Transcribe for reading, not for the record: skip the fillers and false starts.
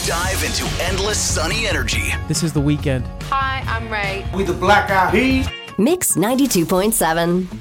Dive into endless sunny energy. This is The Weeknd. Hi, I'm Ray. We the Black Eyed Peas. Mix 92.7.